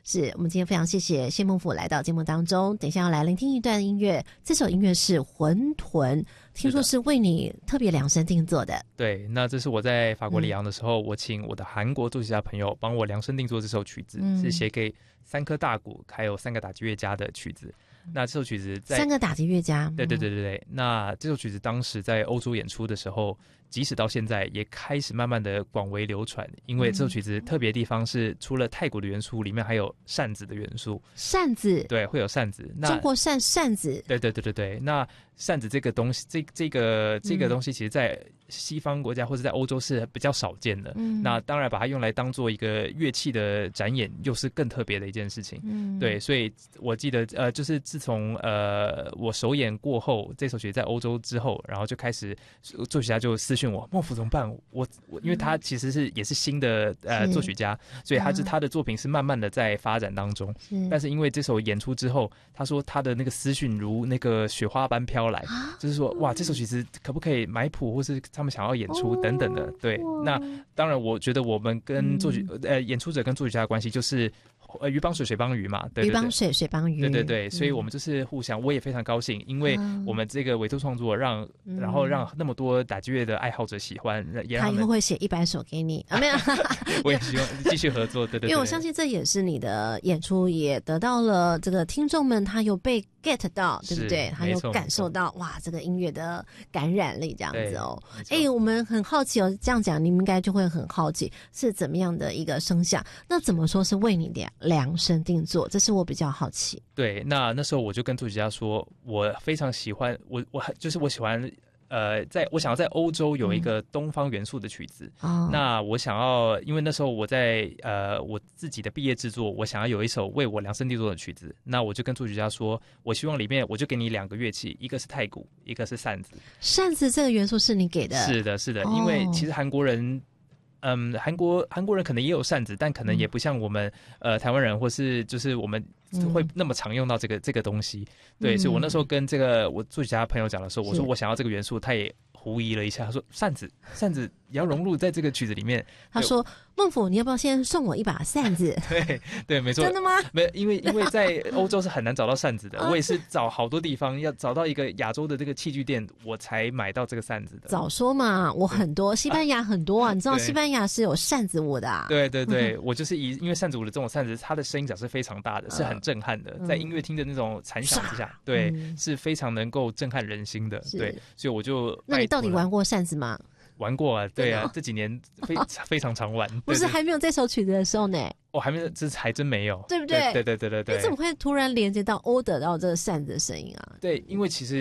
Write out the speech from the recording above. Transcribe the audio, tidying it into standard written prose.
是我们今天非常谢谢谢孟甫来到节目当中，等一下要来聆听一段音乐，这首音乐是混沌，听说是为你特别量身定做的。 对，那这是我在法国里昂的时候，我请我的韩国作曲家朋友帮我量身定做这首曲子，是写给3颗大鼓还有3个打击乐家的曲子。那这首曲子在 3个打击乐家， 对，那这首曲子当时在欧洲演出的时候，即使到现在也开始慢慢的广为流传，因为这首曲子特别的地方是除了太鼓的元素，里面还有扇子的元素。 扇子， 对，会有扇子。那中国扇子， 对。那扇子这个东西，这个东西，其实在西方国家或者在欧洲是比较少见的。那当然把它用来当做一个乐器的展演，又是更特别的一件事情。对，所以我记得就是自从我首演过后，这首曲在欧洲之后，然后就开始作曲家就私讯我，孟甫怎么办？我因为他其实也是新的作曲家，所以他的作品是慢慢的在发展当中。但是因为这首演出之后，他说他的那个私讯如那个雪花般飘来，就是说哇，这首曲子可不可以买谱，或是他们想要演出等等的。对，那当然我觉得我们跟演出者跟作曲家的关系就是鱼帮水水帮鱼嘛，对，鱼帮水水帮鱼，对，所以我们就是互相，我也非常高兴，因为我们这个委托创作然后让那么多打击乐的爱好者喜欢，也让他以后会写100首给你没有我也希望继续合作，对，因为我相信这也是你的演出也得到了这个听众们他有被 get 到，对不对？他有感受到哇这个音乐的感染力这样子哦。我们很好奇哦，这样讲你们应该就会很好奇是怎么样的一个声响，那怎么说是为你量身定做，这是我比较好奇。对，那时候我就跟作曲家说，我非常喜欢我喜欢我想要在欧洲有一个东方元素的曲子。那我想要，因为那时候我在我自己的毕业制作，我想要有一首为我量身定做的曲子。那我就跟作曲家说，我希望里面我就给你2个乐器，一个是太鼓，一个是扇子。扇子这个元素是你给的？是的，因为其实韩国人。韩国人可能也有扇子，但可能也不像我们台湾人或是就是我们会那么常用到这个东西。对，所以我那时候跟这个我作曲家朋友讲的时候，我说我想要这个元素，他也狐疑了一下，他说扇子也要融入在这个曲子里面。他说孟甫，你要不要先送我一把扇子？对，没错。真的吗？没有，因为在欧洲是很难找到扇子的。我也是找好多地方，要找到一个亚洲的这个器具店，我才买到这个扇子的。早说嘛，我很多，西班牙很多啊，你知道西班牙是有扇子舞的啊。对，我就是因为扇子舞的这种扇子，它的声音角是非常大的，是很震撼的，在音乐厅的那种残响之下，对，是非常能够震撼人心的。对，所以我就那你到底玩过扇子吗？玩过啊，对啊，这几年非常常玩。不是还没有这首曲子的时候呢？还没，这还真没有，对不对？对。你怎么会突然连接到得到这个扇子的声音啊？对，因为其实